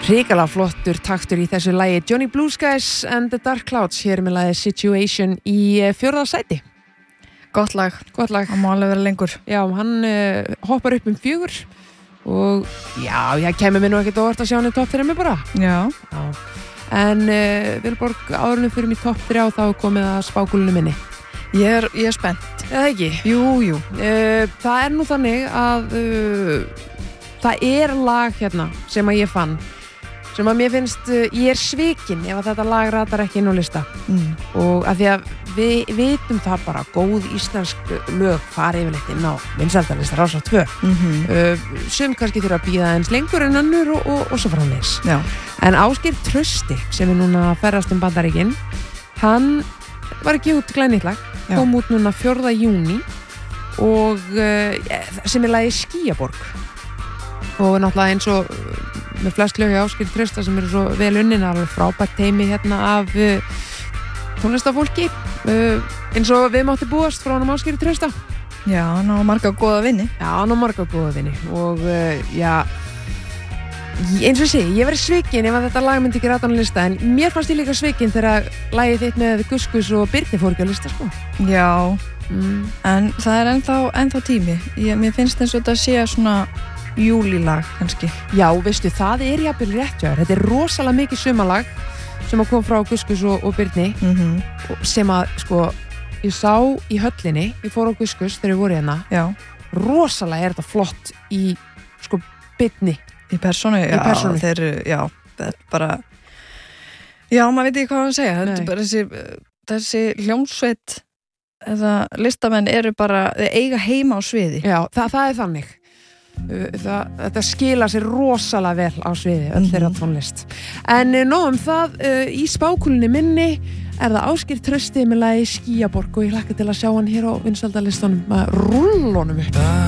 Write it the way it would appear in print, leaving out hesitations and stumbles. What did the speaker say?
Hrikalega flottur taktur í þessu lagi Johnny Blue Skies and the Dark Clouds hér með lagið Situation í 4. sæti. Gott lag. Það má alveg vera lengur. Já, hann hoppar upp 4 og já, kemur mér nú ekkert óvart að sjá hann í topp 3 bara. Já. En Vilborg, áðurinn fyrir mig topp 3 þá komið að spákúlunum minni. Ég er spennt. Eða ekki? Jú. Það nú þannig að það lag hérna sem að ég fann sem að mér finnst, ég svikin ef að þetta lag ratar ekki inn á lista og að því að við vitum það bara, góð íslensk lög fara yfirleitt inn á vinsældarlista Rásar 2 sem kannski þurfa að bíða eins lengur en önnur og svo framvegis. Já. En Ásgeir Trausti sem er núna að ferðast Bandaríkin, hann var ekki út glænýtt lag, kom út núna 4. júní og sem er lagið Skýjaborg og náttúrulega eins og með flest lög hjá Ásgeir Trausta sem eru svo vel unnin, alveg frábært teymi hérna af tónlistafólki eins og við mátti búast frá hann Ásgeir Trausta. Já, hann á marga góða vini. Og eins og sé, ég verið svikin ef að þetta lag myndi ekki rata á lista, en mér fannst ég líka svikin þegar lagið þitt með Guskus og Birni fór ekki á lista, sko. Já, en það er ennþá tími. Mér finnst eins og þetta sé svona júlílag kannski. Já, veistu, það jafnvel rétt hjá þér. Þetta er rosalega mikið sumarlag sem að kom frá Guskus og Birni sem að, sko, ég sá í höllinni, ég fór á Guskus þegar ég voru hérna. Já. Rosalega þetta flott í, sko, Birni. Í persónu. Já, þetta er bara já, maður veit ekki hvað að segja. Þetta er bara þessi hljómsveit eða listamenn eru bara, þeir eiga heima á sviði. Já, það er þannig. Þetta skila sér rosalega vel á sviði, öll þeirra tónlist. En nóg það, í spákúlunni minni það Ásgeir Trausti með lagið Skýjaborg og ég hlakka til að sjá hann hér á vinsældarlistunum, rullunum upp.